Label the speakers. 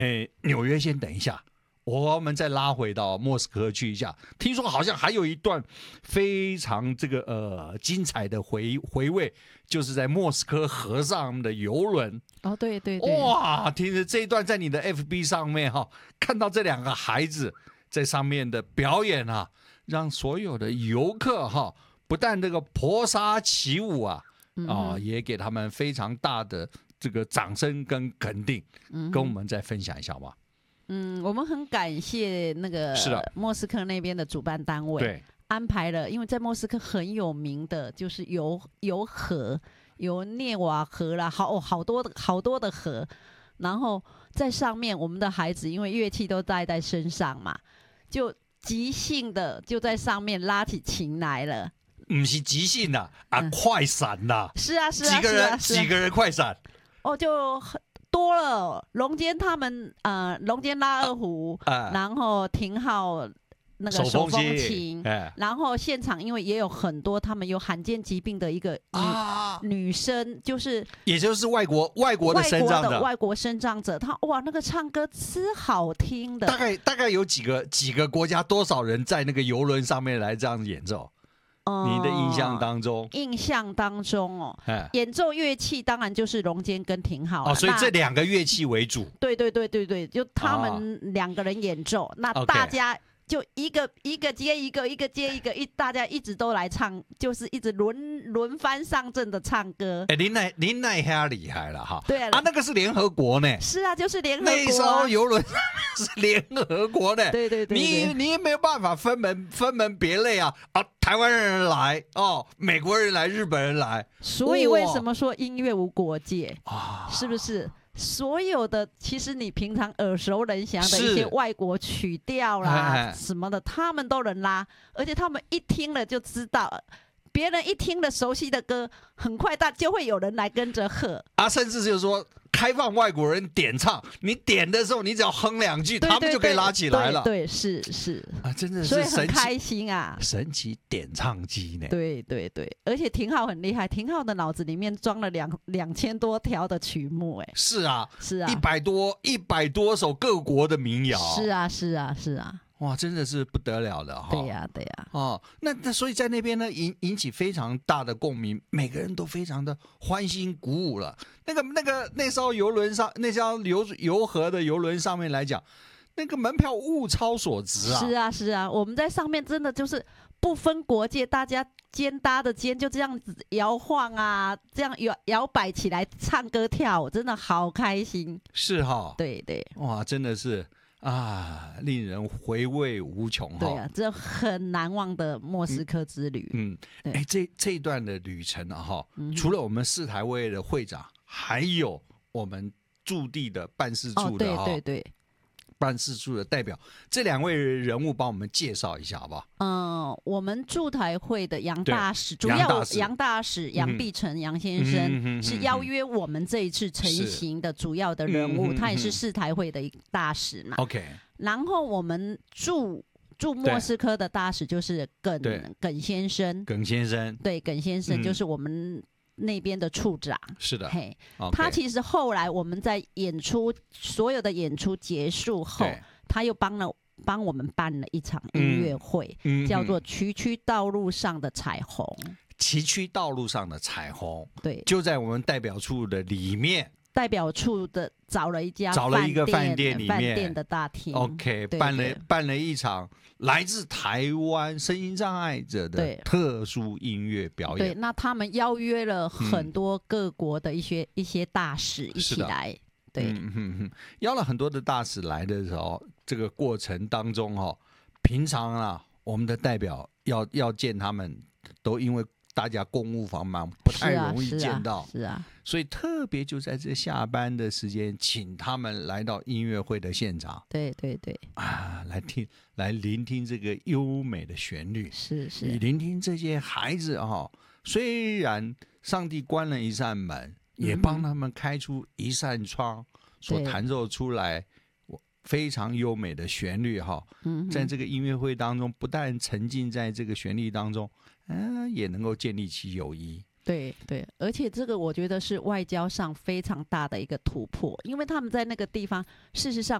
Speaker 1: 纽约先等一下，我们再拉回到莫斯科去一下。听说好像还有一段非常精彩的回味，就是在莫斯科河上的游轮。
Speaker 2: 哦，对对对，
Speaker 1: 哇，听着这一段在你的 FB 上面看到这两个孩子在上面的表演让所有的游客不但这个泼洒起舞也给他们非常大的这个掌声跟肯定，跟我们再分享一下吧。
Speaker 2: 我们很感谢那个莫斯科那边的主办单位，
Speaker 1: 对，
Speaker 2: 安排了，因为在莫斯科很有名的就是游河，有涅瓦河啦，好多的河，然后在上面我们的孩子因为乐器都带在身上嘛，就即兴的就在上面拉起琴来了。
Speaker 1: 不是即兴快闪啦！
Speaker 2: 是啊，
Speaker 1: 几个人快闪？
Speaker 2: 就多了。龙坚他们龙坚拉二胡，然后廷浩那个手风琴，然后现场因为也有很多他们有罕见疾病的一个女生，
Speaker 1: 也就是外国的身障者，
Speaker 2: 外国身障者，那个唱歌之好听的。
Speaker 1: 大概有几个国家多少人在那个游轮上面来这样演奏？你的印象当中？
Speaker 2: 演奏乐器当然就是龙坚跟廷浩
Speaker 1: 所以这两个乐器为主。
Speaker 2: 对，就他们两个人演奏，那大家就一个接一个，大家一直都来唱，就是一直轮番上阵的唱歌。
Speaker 1: 您那下厉害了哈！
Speaker 2: 对啊，
Speaker 1: 那个是联合国呢。
Speaker 2: 是啊，就是联合国。
Speaker 1: 那艘游轮是联合国呢。
Speaker 2: 对，
Speaker 1: 你也没有办法分门别类台湾人来美国人来，日本人来。
Speaker 2: 所以为什么说音乐无国界是不是？所有的其实你平常耳熟能详的一些外国曲调啦什么的，他们都能拉，而且他们一听了就知道，别人一听了熟悉的歌，很快就会有人来跟着和
Speaker 1: 甚至就是说开放外国人点唱，你点的时候你只要哼两句，他们就可以拉起来了。
Speaker 2: 对，是
Speaker 1: 真的是
Speaker 2: 所以很开心
Speaker 1: 神奇点唱机呢。
Speaker 2: 对，而且廷浩很厉害，廷浩的脑子里面装了2000多条的曲目。
Speaker 1: 是啊，100多首各国的民谣。
Speaker 2: 是啊。
Speaker 1: 哇，真的是不得了的
Speaker 2: 对呀。
Speaker 1: 那所以在那边呢，引起非常大的共鸣，每个人都非常的欢欣鼓舞了。那艘游轮上，那艘游河的游轮上面来讲，那个门票物超所值
Speaker 2: 是啊，我们在上面真的就是不分国界，大家肩搭的肩就这样子摇晃这样摇摆起来唱歌跳舞，真的好开心。
Speaker 1: 是
Speaker 2: 对，
Speaker 1: 哇，真的是。令人回味无穷
Speaker 2: 对啊，这很难忘的莫斯科之旅。
Speaker 1: 这一段的旅程除了我们世台会的会长，还有我们驻地的办事处的
Speaker 2: 对。
Speaker 1: 办事处的代表，这两位人物帮我们介绍一下好不好？
Speaker 2: 我们驻台会的杨大使，主要杨大使杨碧成杨先生是邀约我们这一次成行的主要的人物，他也是世台会的一个大使嘛。
Speaker 1: OK，
Speaker 2: 然后我们驻莫斯科的大使就是耿先生，对，耿先生就是我们那边的处长。
Speaker 1: 是的，
Speaker 2: 他其实后来我们在所有的演出结束后，他又帮我们办了一场音乐会，叫做《崎岖道路上的彩虹》。
Speaker 1: 崎岖道路上的彩虹，
Speaker 2: 对，
Speaker 1: 就在我们代表处的里面。
Speaker 2: 代表处的找了一个饭店里面饭店的大厅
Speaker 1: ，OK， 办了一场来自台湾身心障碍者的特殊音乐表演。
Speaker 2: 对，那他们邀约了很多各国的一些大使一起来。对，
Speaker 1: 邀了很多的大使来的时候，这个过程当中平常我们的代表要见他们，都因为大家公务繁忙，不太容易见到。
Speaker 2: 是啊，
Speaker 1: 所以特别就在这下班的时间，请他们来到音乐会的现场。
Speaker 2: 对，
Speaker 1: 来聆听这个优美的旋律。
Speaker 2: 是，
Speaker 1: 聆听这些孩子虽然上帝关了一扇门，也帮他们开出一扇窗，所弹奏出来非常优美的旋律在这个音乐会当中，不但沉浸在这个旋律当中，也能够建立起友谊。
Speaker 2: 对对，而且这个我觉得是外交上非常大的一个突破，因为他们在那个地方，事实上